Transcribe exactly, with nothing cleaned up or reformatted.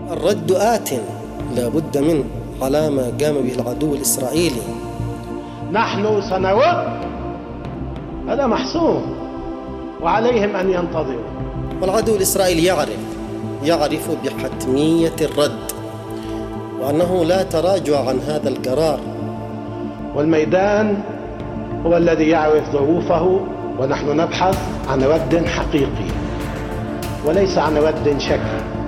الرد آت لا بد منه على ما قام به العدو الإسرائيلي. نحن سنرد، هذا محسوم، وعليهم أن ينتظروا. والعدو الإسرائيلي يعرف يعرف بحتمية الرد، وأنه لا تراجع عن هذا القرار. والميدان هو الذي يعرف ظروفه، ونحن نبحث عن رد حقيقي وليس عن رد شكلي.